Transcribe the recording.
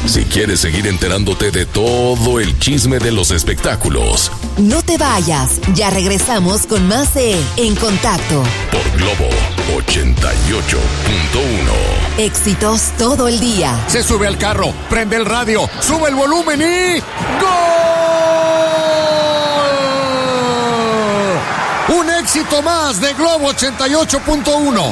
Si quieres seguir enterándote de todo el chisme de los espectáculos. No te vayas, ya regresamos con más de En Contacto. Por Globo 88.1. Éxitos todo el día. Se sube al carro, prende el radio, sube el volumen y... ¡Gol! Un éxito más de Globo 88.1.